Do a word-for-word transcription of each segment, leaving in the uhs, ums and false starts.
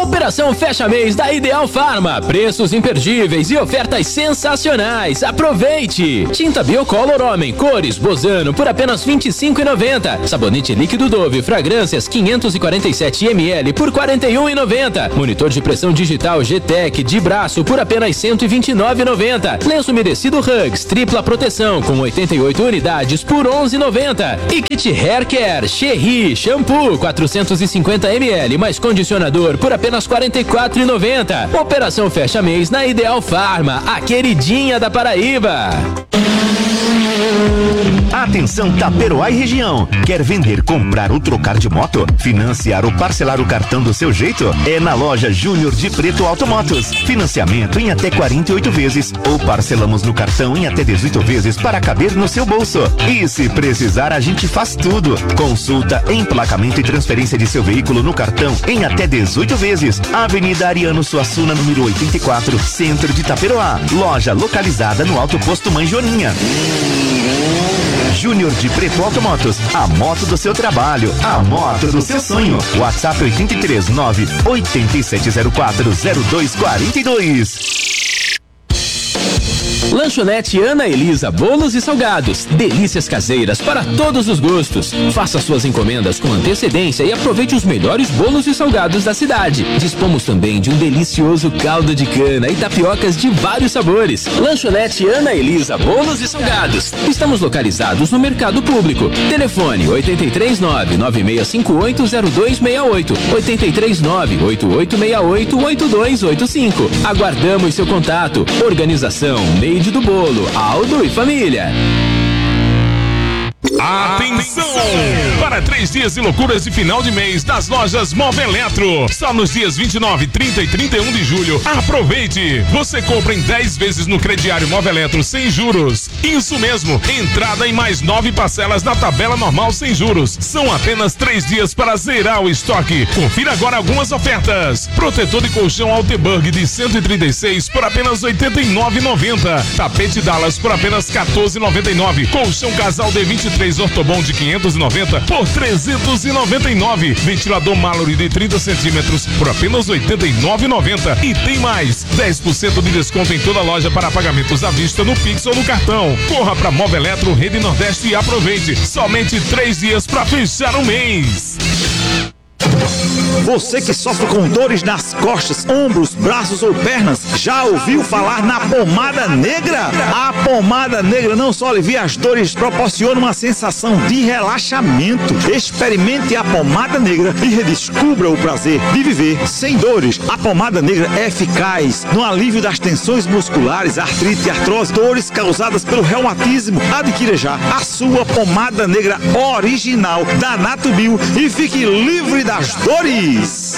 Operação Fecha Mês da Ideal Farma. Preços imperdíveis e ofertas sensacionais. Aproveite! Tinta Biocolor Homem, cores Bozano por apenas vinte e cinco reais e noventa centavos. Sabonete líquido Dove, fragrâncias quinhentos e quarenta e sete mililitros por quarenta e um reais e noventa centavos. Monitor de pressão digital G-Tech de braço por apenas cento e vinte e nove reais e noventa centavos. Lenço umedecido Hugs, tripla proteção com oitenta e oito unidades por onze reais e noventa centavos. E kit Hair Care Cherry Shampoo quatrocentos e cinquenta mililitros mais condicionador por apenas quarenta e quatro reais e noventa centavos. Operação Fecha Mês na Ideal Farma, a queridinha da Paraíba. Atenção Taperoá e região. Quer vender, comprar ou trocar de moto? Financiar ou parcelar o cartão do seu jeito? É na loja Júnior de Preto Automotos. Financiamento em até quarenta e oito vezes ou parcelamos no cartão em até dezoito vezes para caber no seu bolso. E se precisar, a gente faz tudo. Consulta, emplacamento e transferência de seu veículo no cartão em até dezoito vezes. Avenida Ariano Suassuna, número oitenta e quatro, Centro de Taperoá. Loja localizada no Alto Posto Mãe Joaninha. Júnior de Preto Automotos, a moto do seu trabalho, a moto do seu sonho. WhatsApp oito três nove, oito sete zero quatro, zero dois quatro dois. Lanchonete Ana Elisa Bolos e Salgados. Delícias caseiras para todos os gostos. Faça suas encomendas com antecedência e aproveite os melhores bolos e salgados da cidade. Dispomos também de um delicioso caldo de cana e tapiocas de vários sabores. Lanchonete Ana Elisa Bolos e Salgados. Estamos localizados no Mercado Público. Telefone oito três nove, nove seis cinco oito, zero dois seis oito, oito três nove, oito oito seis oito, oito dois oito cinco. Aguardamos seu contato. Organização Meide do Bolo, Aldo e Família. Atenção! Para três dias de loucuras de final de mês das lojas Moveletro. Só nos dias vinte e nove, trinta e trinta e um de julho. Aproveite! Você compra em dez vezes no crediário Moveletro sem juros. Isso mesmo, entrada em mais nove parcelas na tabela normal sem juros. São apenas três dias para zerar o estoque. Confira agora algumas ofertas. Protetor de colchão Alteburg de cento e trinta e seis por apenas oitenta e nove reais e noventa centavos. Tapete Dallas por apenas quatorze reais e noventa e nove centavos. Colchão Casal D vinte e três Ortobon de quinhentos e noventa por trezentos e noventa e nove. Ventilador Mallory de trinta centímetros por apenas oitenta e nove reais e noventa centavos. E tem mais, dez por cento de desconto em toda a loja para pagamentos à vista no Pix ou no cartão. Corra para Moveletro Rede Nordeste e aproveite. Somente três dias para fechar o mês. Você que sofre com dores nas costas, ombros, braços ou pernas, já ouviu falar na pomada negra? A pomada negra não só alivia as dores, proporciona uma sensação de relaxamento. Experimente a pomada negra e redescubra o prazer de viver sem dores. A pomada negra é eficaz no alívio das tensões musculares, artrite, artrose, dores causadas pelo reumatismo. Adquira já a sua pomada negra original da Natubio e fique livre das dores.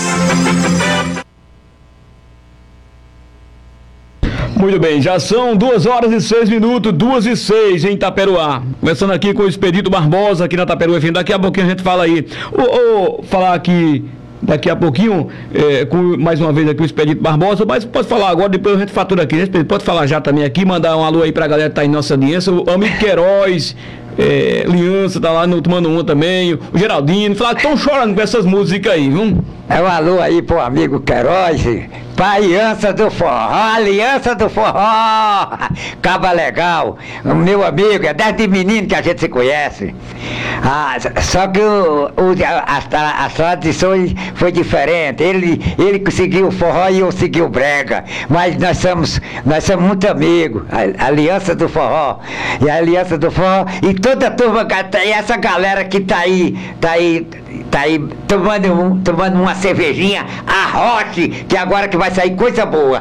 Muito bem, já são duas horas e seis minutos, duas e seis em Taperoá. Começando aqui com o Expedito Barbosa aqui na Taperoá F M. Daqui a pouquinho a gente fala aí. Ou falar aqui daqui a pouquinho, é, com mais uma vez aqui o Expedito Barbosa, mas pode falar agora, depois a gente fatura aqui, né? Pode falar já também aqui, mandar um alô aí pra galera que tá em nossa audiência, o amigo Queiroz. É, Liança tá lá no tomando uma também, o Geraldino, falar que estão chorando com essas músicas aí, viu? É um alô aí pro amigo Queiroz, pra Aliança do Forró, Aliança do Forró, Caba Legal, o meu amigo, é desde menino que a gente se conhece. Ah, só que o, o, as, as tradições foi diferente, ele, ele conseguiu o forró e eu segui o brega, mas nós somos, nós somos muito amigos, a Aliança do Forró, e a Aliança do Forró, e toda a turma, e essa galera que tá aí, tá aí, tá aí tomando, um, tomando uma cervejinha, a Roche, que agora que vai sair coisa boa.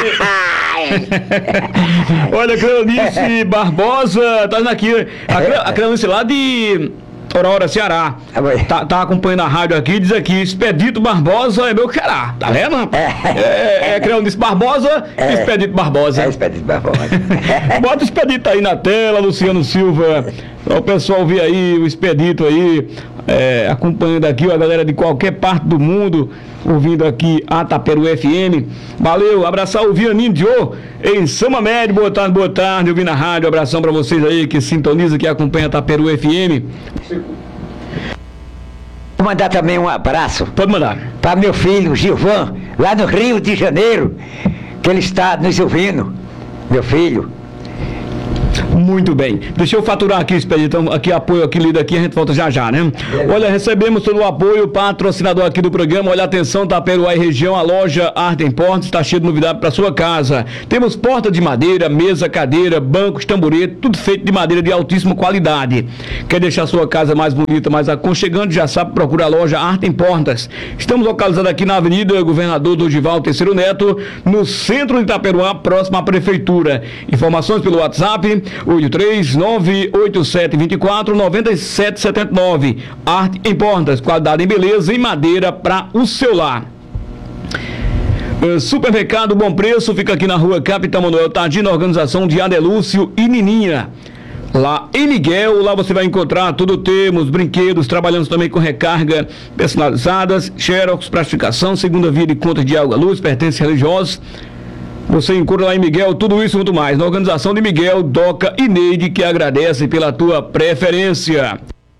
Olha, Cleonice Barbosa, tá aqui, a Cleonice lá de Aurora, Ceará, tá, tá acompanhando a rádio aqui, diz aqui, Expedito Barbosa é meu xará, tá vendo, rapaz? É, é Cleonice Barbosa e Expedito Barbosa. É Expedito Barbosa. Bota o Expedito aí na tela, Luciano Silva, para o pessoal ver aí o Expedito aí, é, acompanhando aqui a galera de qualquer parte do mundo, ouvindo aqui a Taperoá F M. Valeu, abraçar o Vianinho Dio em Sama Médio, boa tarde, boa tarde, ouvindo a rádio, abração para vocês aí que sintonizam, que acompanha a Taperoá F M. Vou mandar também um abraço. Pode mandar. Para meu filho, Gilvan, lá no Rio de Janeiro, que ele está nos ouvindo, meu filho. Muito bem. Deixa eu faturar aqui, Expedito. Então, aqui apoio aqui, lido aqui, a gente volta já já, né? Olha, recebemos todo o apoio, patrocinador aqui do programa. Olha, atenção, Taperoá e região, a loja Arte Importes está cheia de novidade para sua casa. Temos porta de madeira, mesa, cadeira, bancos, tamborete, tudo feito de madeira de altíssima qualidade. Quer deixar sua casa mais bonita, mais aconchegante? Já sabe, procura a loja Arte Importes. Estamos localizados aqui na Avenida Governador Dorival Terceiro Neto, no centro de Taperoá, próximo à Prefeitura. Informações pelo WhatsApp oito três nove oito sete dois quatro nove sete sete nove. Arte Importas, qualidade em beleza e madeira para o seu lar. Supermercado Bom Preço fica aqui na rua Capitão Manuel Tardino, organização de Adelúcio e Nininha. Lá em Miguel, lá você vai encontrar tudo, temos brinquedos, trabalhamos também com recarga personalizadas, xerox, plastificação, segunda via de conta de água, luz, pertences religiosos. Você encontra lá em Miguel tudo isso e muito mais. Na organização de Miguel, Doca e Neide, que agradecem pela tua preferência.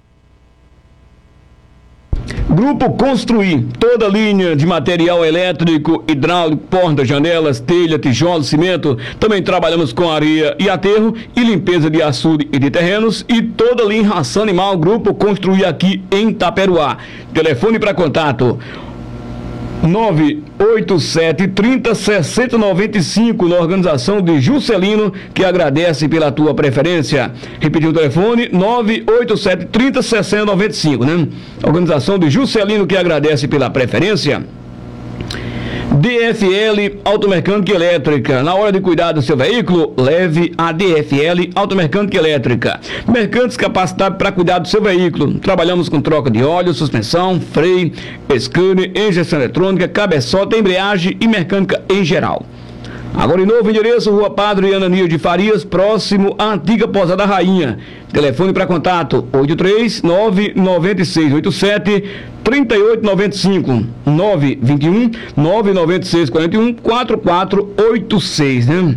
Grupo Construir, toda linha de material elétrico, hidráulico, portas, janelas, telha, tijolo, cimento. Também trabalhamos com areia e aterro e limpeza de açude e de terrenos. E toda linha ração animal, Grupo Construir aqui em Taperoá. Telefone para contato nove oito sete trinta sessenta noventa e cinco, na organização de Juscelino, que agradece pela tua preferência. Repetir o telefone, nove oito sete trinta sessenta noventa e cinco, né? Organização de Juscelino, que agradece pela preferência. D F L Automecânica Elétrica. Na hora de cuidar do seu veículo, leve a D F L Automecânica Elétrica. Mercantes capacitados para cuidar do seu veículo. Trabalhamos com troca de óleo, suspensão, freio, scanner, injeção eletrônica, cabeçota, embreagem e mecânica em geral. Agora em novo endereço, Rua Padre Ananias de Farias, próximo à antiga Pousada Rainha. Telefone para contato oito três nove nove seis oito sete três oito nove cinco, nove dois um nove nove seis quatro um quatro quatro oito seis, né?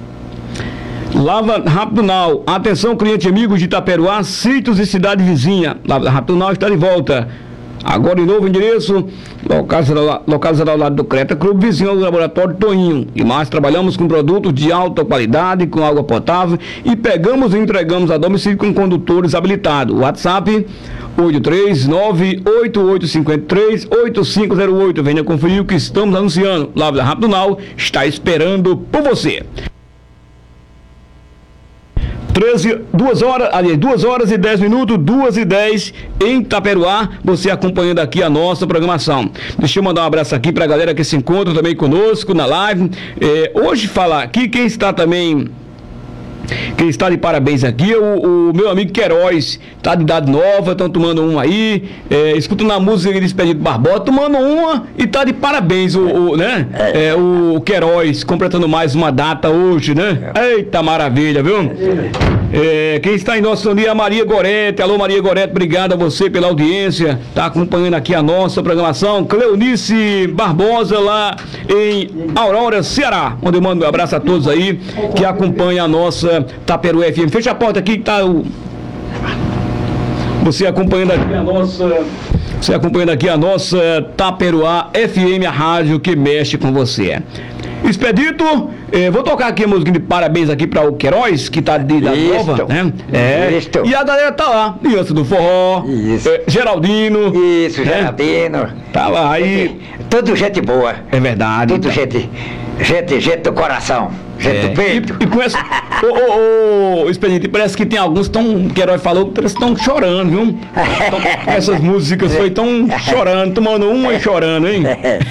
Lava Rápido Now. Atenção, cliente amigos de Taperoá, sítios e cidade vizinha. Lava Rápido Now está de volta. Agora em novo endereço, localizado, localizado ao lado do Creta Clube, vizinho ao Laboratório Toinho. E mais, trabalhamos com produtos de alta qualidade, com água potável e pegamos e entregamos a domicílio com condutores habilitados. WhatsApp oito três nove oito oito cinco três oito cinco zero oito. Venha conferir o que estamos anunciando. Lava Rápido Now está esperando por você. treze, duas horas, aliás, duas horas e dez minutos, duas e dez em Taperoá, você acompanhando aqui a nossa programação. Deixa eu mandar um abraço aqui pra galera que se encontra também conosco na live. É, hoje falar aqui, quem está também, quem está de parabéns aqui, o, o meu amigo Queiroz, tá de idade nova, estão tomando um aí, é, escutando a música de Expedito Barbosa, tomando uma e tá de parabéns, o, o né? É, o Queiroz, completando mais uma data hoje, né? Eita maravilha, viu? É, quem está em nossa sintonia, a Maria Gorete. Alô, Maria Gorete, obrigado a você pela audiência, tá acompanhando aqui a nossa programação. Cleonice Barbosa, lá em Aurora, Ceará, onde eu mando um abraço a todos aí que acompanham a nossa Taperoá F M. Fecha a porta aqui que tá o... Você acompanhando aqui a nossa... Você acompanhando aqui a nossa Taperoá F M, a rádio que mexe com você. Expedito, eh, vou tocar aqui a música de parabéns aqui para o Queiroz, que tá de da nova, né? É. Isto. E a galera tá lá, Aliança do Forró, eh, Geraldino. Isso, né? Geraldino. Tá lá aí. Tudo gente boa. É verdade. Tudo então. gente, gente, gente do coração. Gente é. do peito. E, e com essa. Ô, ô, ô, Expedito, parece que tem alguns tão. O Queiroz falou que eles estão chorando, viu? Tão, essas músicas foi tão chorando, tomando uma e chorando, hein?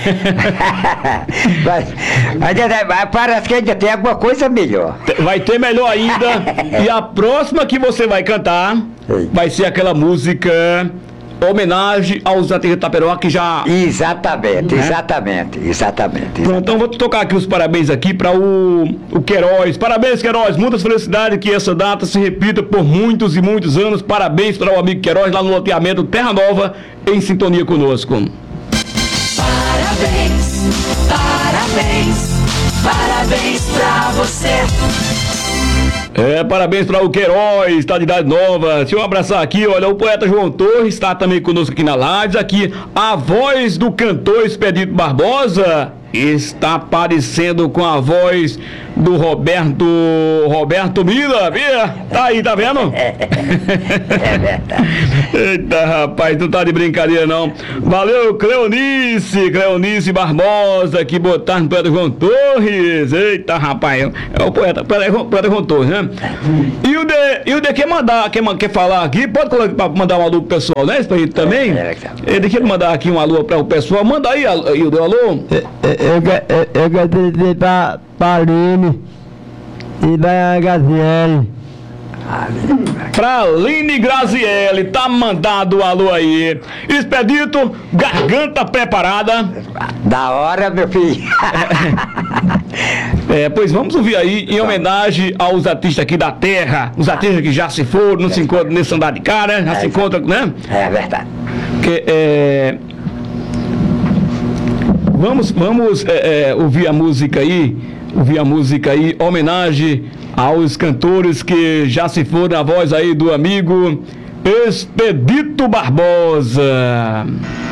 mas, mas parece que ainda tem alguma coisa melhor. Vai ter melhor ainda. E a próxima que você vai cantar vai ser aquela música. Homenagem aos atletas de Taperoá que já... Exatamente, né? exatamente, exatamente, exatamente. Então vou tocar aqui os parabéns aqui para o, o Queiroz. Parabéns, Queiroz, muitas felicidades, que essa data se repita por muitos e muitos anos. Parabéns para o amigo Queiroz lá no loteamento Terra Nova, em sintonia conosco. Parabéns, parabéns, parabéns para você. É, parabéns para o Queiroz, está de idade nova. Deixa eu abraçar aqui, olha, o poeta João Torres está também conosco aqui na live. Aqui, a voz do cantor Expedito Barbosa está parecendo com a voz do Roberto Roberto Mira, via? Tá aí, tá vendo? É verdade. Eita, rapaz, não tá de brincadeira não. Valeu, Cleonice, Cleonice Barbosa, que botaram no poeta João Torres. Eita, rapaz, é o poeta, poeta, poeta João Torres, né? E o de, e o de quer mandar, quer, quer falar aqui, pode colocar, mandar um alô pro pessoal, né? Isso pra ele também? Ele quer mandar aqui um alô para o pessoal, manda aí, aí o alô. Eu quero dizer pra Pauline e da Gaziele. Pra Aline Graziele, tá mandado o alô aí. Expedito, garganta preparada. Da hora, meu filho. É, pois vamos ouvir aí, em homenagem aos artistas aqui da terra, os artistas que já se foram, não se encontram nesse andar de cara, já se encontram, né? É verdade. Que, é... Vamos, vamos é, é, ouvir a música aí, ouvir a música aí, homenagem aos cantores que já se foram, a voz aí do amigo Expedito Barbosa.